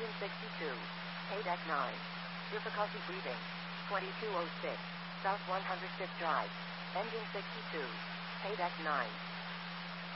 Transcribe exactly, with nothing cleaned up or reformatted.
Engine sixty-two. Paydeck nine. Difficulty breathing. twenty-two oh six. South one hundred fifth Drive. Engine sixty-two. Paydeck nine.